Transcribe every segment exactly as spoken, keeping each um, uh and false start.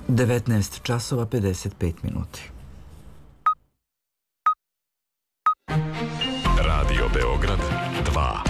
devetnaest časova pedeset pet minuti. Radio Beograd dva.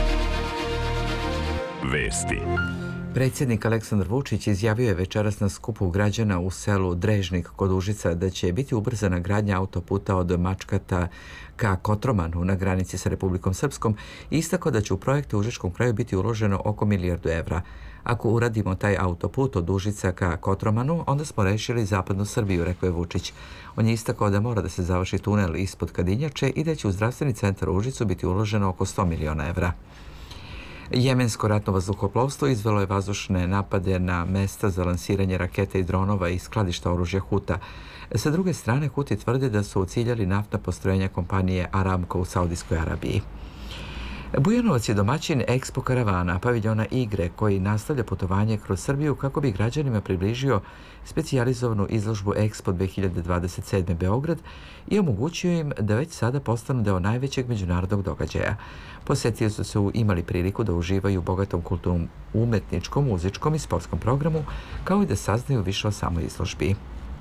Vesti. Predsjednik Aleksandar Vučić izjavio je večeras na skupu građana u selu Drežnik kod Užica da će biti ubrzana gradnja autoputa od Mačkata ka Kotromanu na granici sa Republikom Srpskom i istakao da će u projekte u Užičkom kraju biti uloženo oko milijardu evra. Ako uradimo taj autoput od Užica ka Kotromanu, onda smo rešili zapadnu Srbiju, rekao je Vučić. On je istakao da mora da se završi tunel ispod Kadinjače i da će u zdravstveni centar u Užicu biti uloženo oko sto miliona evra. Jemensko ratno vazduhoplovstvo izvelo je vazdušne napade na mesta za lansiranje raketa i dronova i skladišta oružja Huta. Sa druge strane, Huti tvrde da su ciljali naftna postrojenja kompanije Aramco u Saudijskoj Arabiji. Bujanovac je domaćin Expo karavana, paviljona igre, koji nastavlja putovanje kroz Srbiju kako bi građanima približio specijalizovanu izložbu Expo dve hiljade dvadeset sedme Beograd i omogućio im da već sada postanu deo najvećeg međunarodnog događaja. Posetioci su imali priliku da uživaju u bogatom kulturnom, umetničkom, muzičkom i sportskom programu, kao i da saznaju više o samoj izložbi.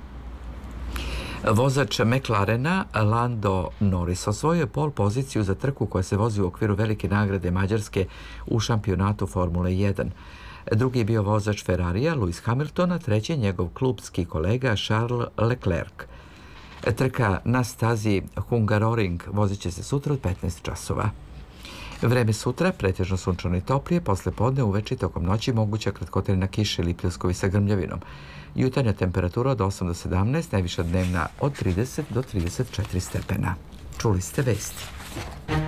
Vozač McLarena Lando Norris osvojio je pol poziciju za trku koja se vozi u okviru velike nagrade Mađarske u šampionatu Formule jedan. Drugi je bio vozač Ferrarija Lewis Hamilton, a treći je njegov klubski kolega Charles Leclerc. Trka na stazi Hungaroring vozit će se sutra od petnaest časova. Vreme sutra, pretežno sunčano i toplije, posle podne uveče i tokom noći moguća kratkotrajna kiša ili pljuskovi sa grmljavinom. Jutarnja temperatura od osam do sedamnaest, najviša dnevna od trideset do trideset četiri stepena. Čuli ste vesti.